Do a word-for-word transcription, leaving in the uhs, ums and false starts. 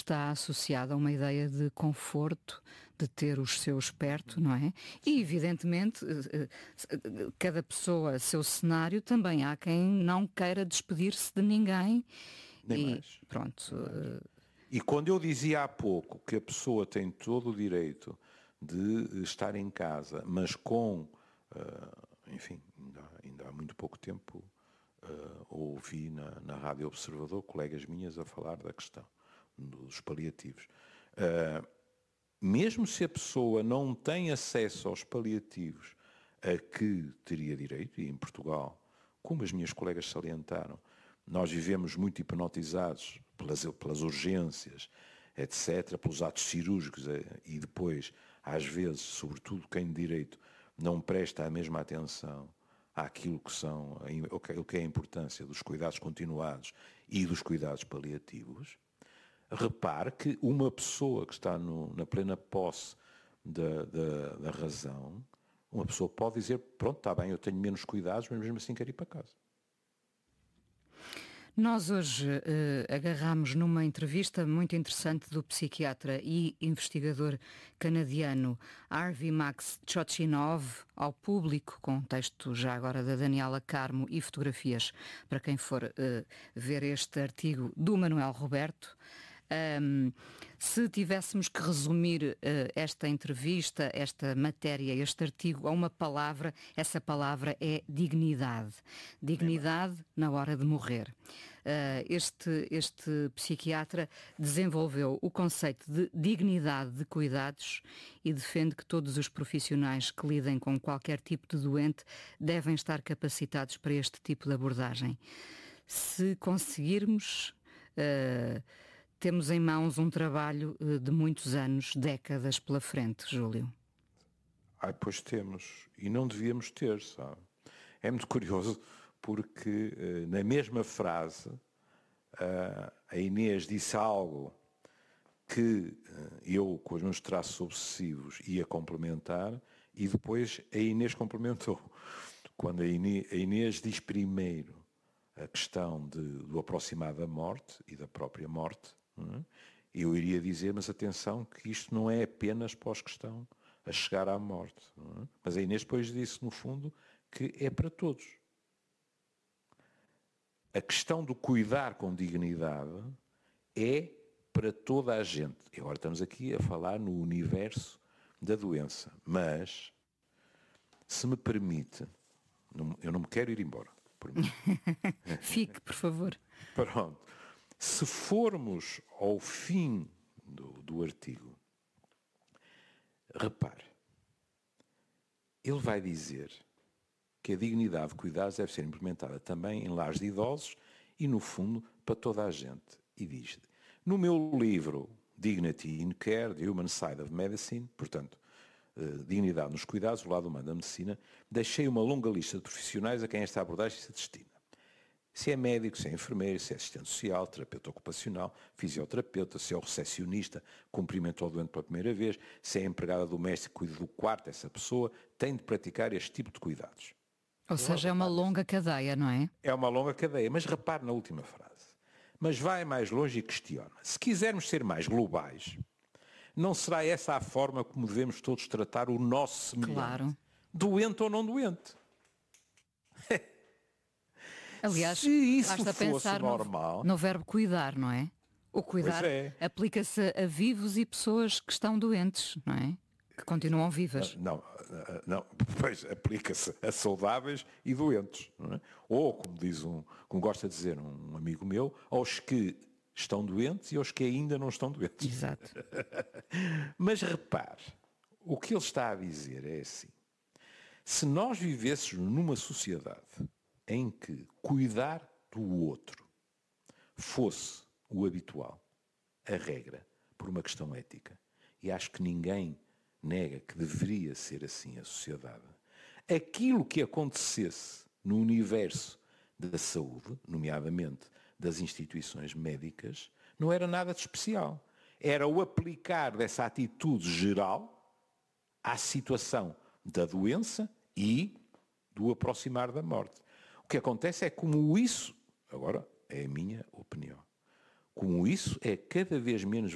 está associado a uma ideia de conforto, de ter os seus perto, não é? E, evidentemente, cada pessoa, seu cenário, também há quem não queira despedir-se de ninguém. Nem e, mais. Pronto. Nem mais. E quando eu dizia há pouco que a pessoa tem todo o direito de estar em casa, mas com, uh, enfim, ainda, ainda há muito pouco tempo, uh, ouvi na, na Rádio Observador colegas minhas a falar da questão dos paliativos. Uh, mesmo se a pessoa não tem acesso aos paliativos a que teria direito, e em Portugal, como as minhas colegas salientaram, nós vivemos muito hipnotizados pelas, pelas urgências, etcétera, pelos atos cirúrgicos, e depois, às vezes, sobretudo quem de direito, não presta a mesma atenção àquilo que são, o que é a importância dos cuidados continuados e dos cuidados paliativos. Repare que uma pessoa que está no, na plena posse da, da, da razão, uma pessoa pode dizer, pronto, está bem, eu tenho menos cuidados, mas mesmo assim quero ir para casa. Nós hoje uh, agarramos numa entrevista muito interessante do psiquiatra e investigador canadiano Harvey Max Chochinov ao público, com texto já agora da Daniela Carmo e fotografias para quem for uh, ver este artigo do Manuel Roberto. Um, se tivéssemos que resumir uh, esta entrevista, esta matéria, este artigo a uma palavra, essa palavra é dignidade. Dignidade na hora de morrer. Uh, este, este psiquiatra desenvolveu o conceito de dignidade de cuidados e defende que todos os profissionais que lidem com qualquer tipo de doente devem estar capacitados para este tipo de abordagem. Se conseguirmos... Uh, Temos em mãos um trabalho de muitos anos, décadas pela frente, Júlio. Ai, pois temos. E não devíamos ter, sabe? É muito curioso porque na mesma frase a Inês disse algo que eu, com os meus traços obsessivos, ia complementar e depois a Inês complementou. Quando a Inês, a Inês diz primeiro a questão de, do aproximar da morte e da própria morte, eu iria dizer, mas atenção, que isto não é apenas pós-questão a chegar à morte. Mas a Inês depois disse, no fundo, que é para todos. A questão do cuidar com dignidade é para toda a gente. E agora estamos aqui a falar no universo da doença. Mas, se me permite, eu não me quero ir embora. Por mim. Fique, por favor. Pronto. Se formos ao fim do, do artigo, repare, ele vai dizer que a dignidade de cuidados deve ser implementada também em lares de idosos e, no fundo, para toda a gente. E diz, no meu livro Dignity in Care, The Human Side of Medicine, portanto, uh, Dignidade nos Cuidados, o lado humano da medicina, deixei uma longa lista de profissionais a quem esta abordagem se destina. Se é médico, se é enfermeiro, se é assistente social, terapeuta ocupacional, fisioterapeuta, se é o recepcionista, cumprimentou o doente pela primeira vez, se é empregada doméstica, cuida do quarto, essa pessoa tem de praticar este tipo de cuidados. Ou seja, é uma longa cadeia, não é? É uma longa cadeia, mas repare na última frase. Mas vai mais longe e questiona. Se quisermos ser mais globais, não será essa a forma como devemos todos tratar o nosso semelhante? Claro. Doente ou não doente? Aliás, se isso basta fosse pensar normal, no, no verbo cuidar, não é? O cuidar é. aplica-se a vivos e pessoas que estão doentes, não é? Que continuam vivas. Não, não, pois aplica-se a saudáveis e doentes, não é? Ou, como diz um, como gosta de dizer um amigo meu, aos que estão doentes e aos que ainda não estão doentes. Exato. Mas repare, o que ele está a dizer é assim: se nós vivêssemos numa sociedade em que cuidar do outro fosse o habitual, a regra, por uma questão ética, e acho que ninguém nega que deveria ser assim a sociedade, aquilo que acontecesse no universo da saúde, nomeadamente das instituições médicas, não era nada de especial. Era o aplicar dessa atitude geral à situação da doença e do aproximar da morte. O que acontece é como isso, agora é a minha opinião, como isso é cada vez menos